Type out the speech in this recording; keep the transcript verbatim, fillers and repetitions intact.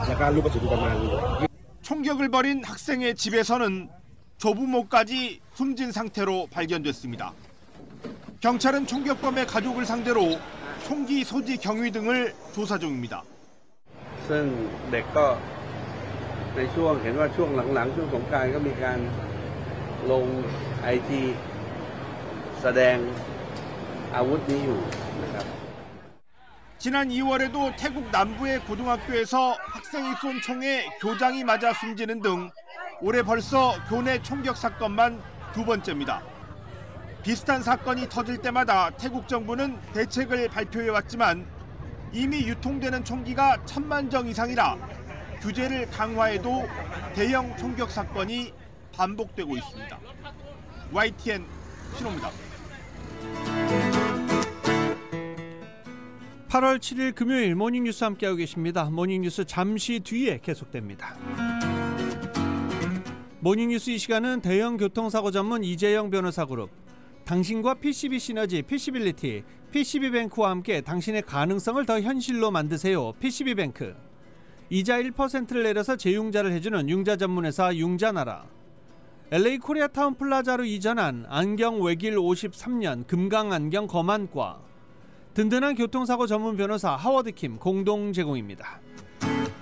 약간 루가스도ประมาณ 총격을 벌인 학생의 집에서는 조부모까지 숨진 상태로 발견됐습니다. 경찰은 총격범의 가족을 상대로 총기 소지 경위 등을 조사 중입니다. ซึ่งเด็กก็ในช่วงเห็นว่าช่วงหลังๆช่วงสงกรานต์ก็มีการลงไอจีแสดงอาวุธนี้อยู่นะครับ 지난 이월에도 태국 남부의 고등학교에서 학생이 쏜 총에 교장이 맞아 숨지는 등 올해 벌써 교내 총격 사건만 두 번째입니다. 비슷한 사건이 터질 때마다 태국 정부는 대책을 발표해왔지만 이미 유통되는 총기가 천만 정 이상이라 규제를 강화해도 대형 총격 사건이 반복되고 있습니다. 와이티엔 신호입니다. 팔월 칠일 금요일 모닝뉴스 함께하고 계십니다. 모닝뉴스 잠시 뒤에 계속됩니다. 모닝뉴스 이 시간은 대형 교통사고 전문 이재영 변호사그룹, 당신과 피씨비 시너지 피씨빌리티, 피씨비뱅크와 함께 당신의 가능성을 더 현실로 만드세요. 피씨비뱅크. 이자 일 퍼센트를 내려서 재융자를 해주는 융자 전문회사 융자나라. 엘에이 코리아타운 플라자로 이전한 안경 외길 오십삼 년 금강안경 검안과. 든든한 교통사고 전문 변호사 하워드킴 공동 제공입니다.